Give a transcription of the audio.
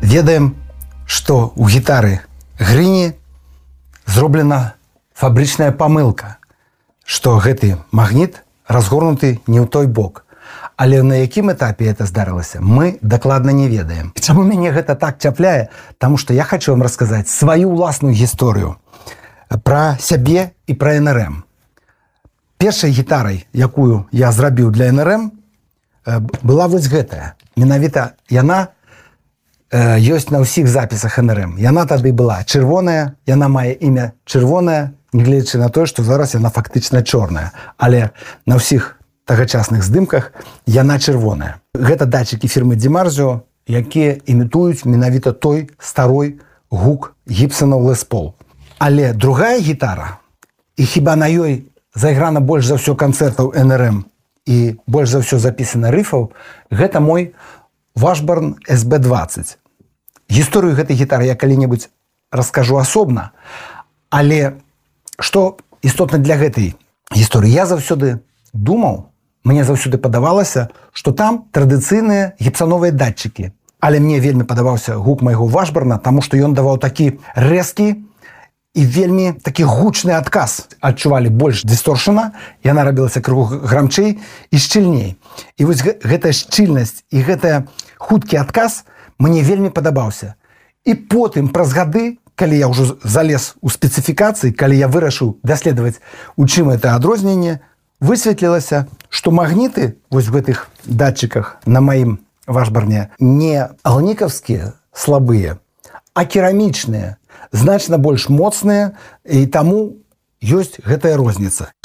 ведаем, што ў гітары Грыні зроблена фабрычная памылка, што гэты магніт разгорнуты не ў той бок. Але на якім этапе это здарылася, мы дакладна не ведаем. Чаму мяне гэта так цяпляе? Таму што я хочу вам расказаць сваю ўласную гісторыю пра сябе і пра НРМ. Першай гітарай, якую я зрабіў для НРМ, была вось гэтая. Менавіта яна ёсць на ўсіх запісах НРМ. Яна тады была чырвоная, яна мае імя чырвоная, нягледзячы на тое, што зараз яна фактычна чорная. Але на ўсіх тагачасных здымках яна чырвоная. Гэта датчыкі фірмы Димарзио, якія імітуюць менавіта той старой гук Гібсонаў Лес Пол. Але другая гітара, і хіба на ёй зайграна больш за ўсё канцэртаў НРМ і больш за ўсё запісана рыфаў, гэта мой Washburn SB20. Гісторыю гэтай гітары я калі-небудзь раскажу асобна, але што істотна для гэтай гісторыі? Я заўсёды думаў, мне заўсёды падавалася, што там традыцыйныя гіпсановыя датчыкі. Але мне вельмі падаваўся гук майго Washburn, таму што ён даваў такі рэзкі і вельмі такі гучны адказ. Адчувалі больш дысторшана, яна рабілася крыху грамчэй і шчыльней. І вось гэтая шчыльнасць і гэта хуткі адказ мне вельмі падабаўся. І потым, праз гады, калі я ўжо залез у спецыфікацыі, калі я вырашыў даследаваць, у чым гэта адрозненне, высветлілася, што магніты вось в гэтых датчыках на маім Washburn не алнікаўскія слабыя, а керамічныя, значна больш моцныя, і таму ёсць гэтая розніца.